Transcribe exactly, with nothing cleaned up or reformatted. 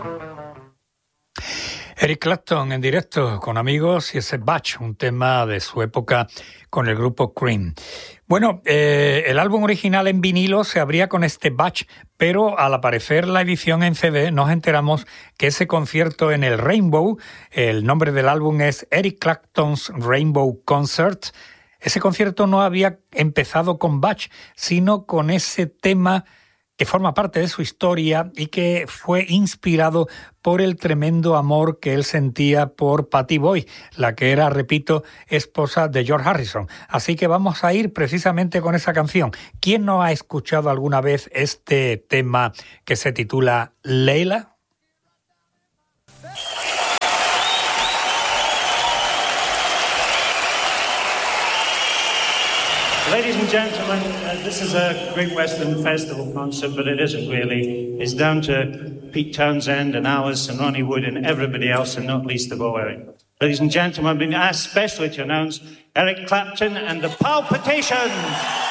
Eric Clapton en directo con amigos y ese Bach, un tema de su época con el grupo Cream. Bueno, eh, el álbum original en vinilo se abría con este Bach, pero al aparecer la edición en C D nos enteramos que ese concierto en el Rainbow, el nombre del álbum es Eric Clapton's Rainbow Concert, ese concierto no había empezado con Bach, sino con ese tema que forma parte de su historia y que fue inspirado por el tremendo amor que él sentía por Pattie Boyd, la que era, repito, esposa de George Harrison. Así que vamos a ir precisamente con esa canción. ¿Quién no ha escuchado alguna vez este tema que se titula Leila? Ladies and gentlemen, uh, this is a Great Western Festival concert, but it isn't really. It's down to Pete Townsend and Alice and Ronnie Wood and everybody else, and not least of all Eric. Ladies and gentlemen, I've been asked specially to announce Eric Clapton and the Palpitations.